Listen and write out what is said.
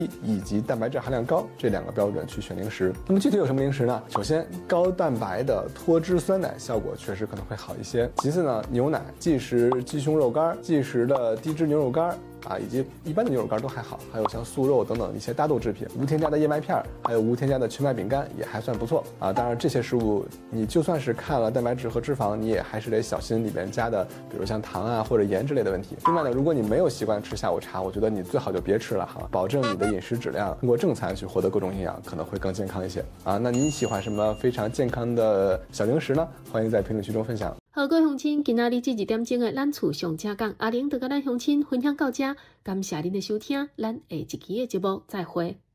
以及蛋白质含量高这2个标准去选零食。那么具体有什么零食呢？首先，高蛋白的脱脂酸奶效果确实可能会好一些。其次呢，牛奶、即食鸡胸肉干、即食的低脂牛肉干以及一般的牛肉干都还好，还有像素肉等等一些大豆制品，无添加的燕麦片，还有无添加的全麦饼干也还算不错当然这些食物你就算是看了蛋白质和脂肪，你也还是得小心里边加的，比如像糖或者盐之类的问题。另外呢，如果你没有习惯吃下午茶，我觉得你最好就别吃了保证你的饮食质量，通过正餐去获得各种营养，可能会更健康一些那你喜欢什么非常健康的小零食呢？欢迎在评论区中分享。 好，各位乡亲，今仔日这2点钟的咱厝上车讲，阿玲就跟咱乡亲分享到这，感谢您的收听，咱下一期的节目再会。